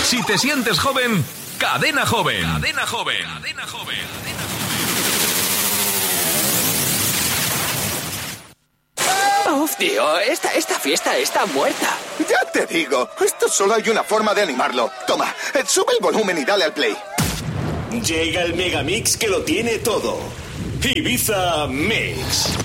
Si te sientes joven, Cadena Joven. Cadena Joven. Cadena Joven. Uf, tío, esta fiesta está muerta. Ya te digo, esto solo hay una forma de animarlo. Toma, sube el volumen y dale al play. Llega el Megamix que lo tiene todo. Ibiza Mix.